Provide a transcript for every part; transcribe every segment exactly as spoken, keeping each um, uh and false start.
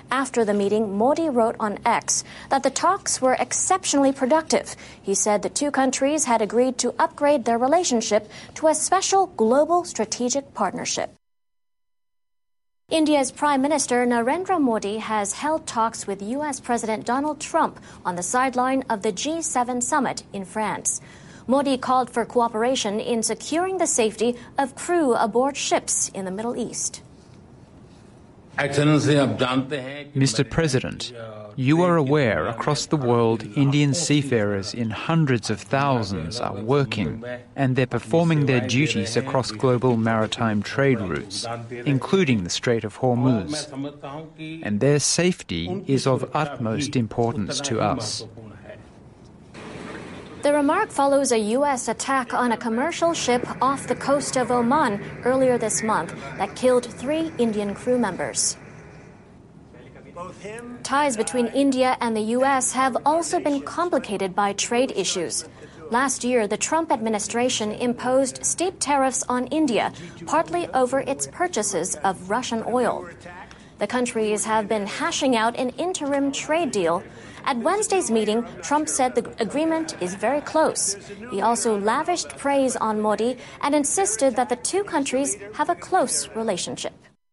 After the meeting, Modi wrote on X that the talks were exceptionally productive. He said the two countries had agreed to upgrade their relationship to a special global strategic partnership. India's Prime Minister Narendra Modi has held talks with U S President Donald Trump on the sideline of the G seven summit in France. Modi called for cooperation in securing the safety of crew aboard ships in the Middle East. Mister President, you are aware across the world Indian seafarers in hundreds of thousands are working and they're performing their duties across global maritime trade routes, including the Strait of Hormuz. And their safety is of utmost importance to us. The remark follows a U S attack on a commercial ship off the coast of Oman earlier this month that killed three Indian crew members. Ties between India and the U S have also been complicated by trade issues. Last year, the Trump administration imposed steep tariffs on India, partly over its purchases of Russian oil. The countries have been hashing out an interim trade deal. At Wednesday's meeting, Trump said the agreement is very close. He also lavished praise on Modi and insisted that the two countries have a close relationship.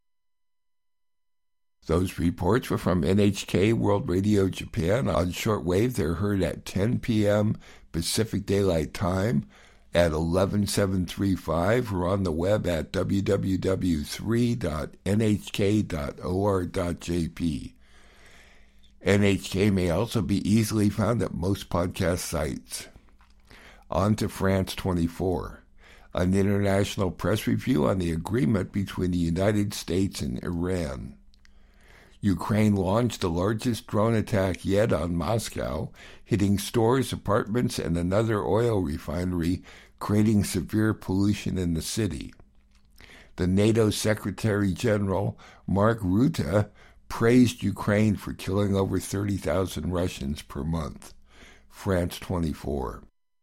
Those reports were from N H K World Radio Japan. On shortwave, they're heard at ten p.m. Pacific Daylight Time, at eleven seven thirty-five, or on the web at w w w dot three dot n h k dot o r dot j p. N H K may also be easily found at most podcast sites. On to France twenty-four, an international press review on the agreement between the United States and Iran. Ukraine launched the largest drone attack yet on Moscow, hitting stores, apartments, and another oil refinery, creating severe pollution in the city. The NATO Secretary General, Mark Rutte, praised Ukraine for killing over thirty thousand Russians per month. France twenty-four.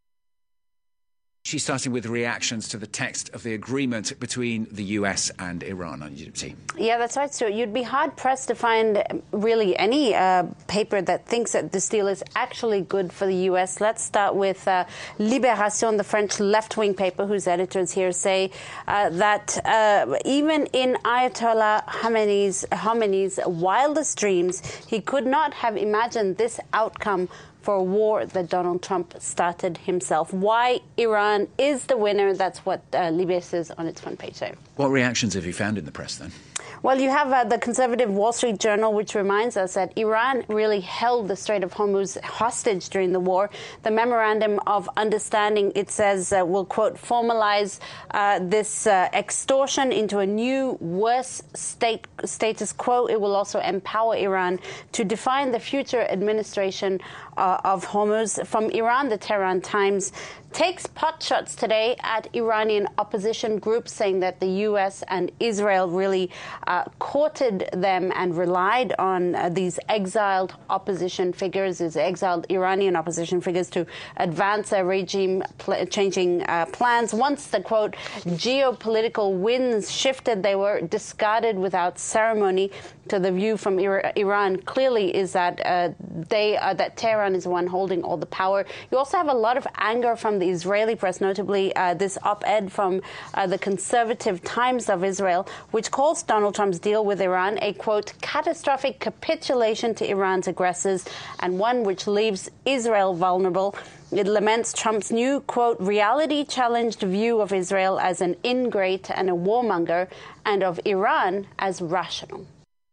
She's starting with reactions to the text of the agreement between the U S and Iran on U T. Yeah, that's right, Stuart. You'd be hard-pressed to find really any uh, paper that thinks that this deal is actually good for the U S. Let's start with uh, Libération, the French left-wing paper, whose editors here say uh, that uh, even in Ayatollah Khamenei's, Khamenei's wildest dreams, he could not have imagined this outcome for a war that Donald Trump started himself. Why Iran is the winner, that's what uh, Libé says on its front page there. What reactions have you found in the press then? Well, you have uh, the conservative Wall Street Journal, which reminds us that Iran really held the Strait of Hormuz hostage during the war. The Memorandum of Understanding, it says, uh, will, quote, formalize uh, this uh, extortion into a new, worse state status quo. It will also empower Iran to define the future administration uh, of Hormuz. From Iran, the Tehran Times takes potshots today at Iranian opposition groups, saying that the U S and Israel really uh, courted them and relied on uh, these exiled opposition figures, these exiled Iranian opposition figures, to advance their regime-changing uh, plans. Once the, quote, geopolitical winds shifted, they were discarded without ceremony. So the view from Iran clearly is that uh, they uh, that Tehran is the one holding all the power. You also have a lot of anger from the Israeli press, notably uh, this op-ed from uh, the Conservative Times of Israel, which calls Donald Trump's deal with Iran a, quote, catastrophic capitulation to Iran's aggressors and one which leaves Israel vulnerable. It laments Trump's new, quote, reality-challenged view of Israel as an ingrate and a warmonger, and of Iran as rational.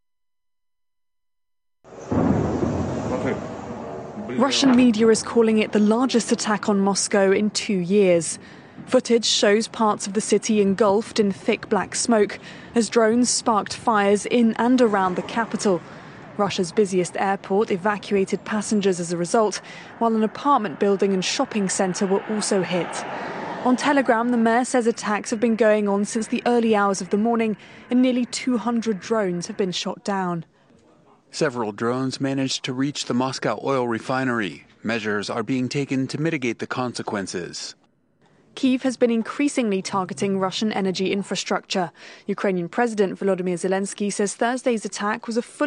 Russian media is calling it the largest attack on Moscow in two years. Footage shows parts of the city engulfed in thick black smoke as drones sparked fires in and around the capital. Russia's busiest airport evacuated passengers as a result, while an apartment building and shopping centre were also hit. On Telegram, the mayor says attacks have been going on since the early hours of the morning and nearly two hundred drones have been shot down. Several drones managed to reach the Moscow oil refinery. Measures are being taken to mitigate the consequences. Kyiv has been increasingly targeting Russian energy infrastructure. Ukrainian President Volodymyr Zelensky says Thursday's attack was a fully